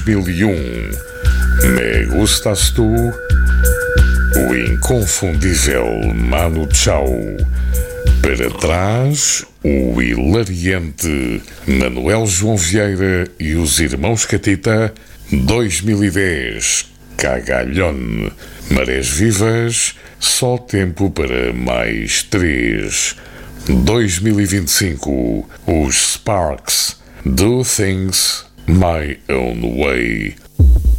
2001, Me Gustas Tu, o inconfundível Manu Chao. Para trás, o hilariante Manuel João Vieira e os Irmãos Catita. 2010, Cagalhón. Marés Vivas, Só Tempo para Mais 3. 2025, os Sparks, Do Things My Own Way.